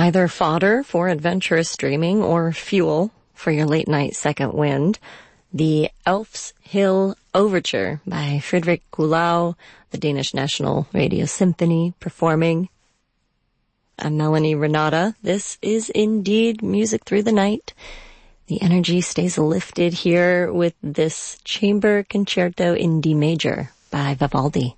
Either fodder for adventurous dreaming or fuel for your late-night second wind, the Elf's Hill Overture by Frederick Kuhlau, the Danish National Radio Symphony, performing. I'm Melanie Renata. This is indeed Music Through the Night. The energy stays lifted here with this Chamber Concerto in D major by Vivaldi.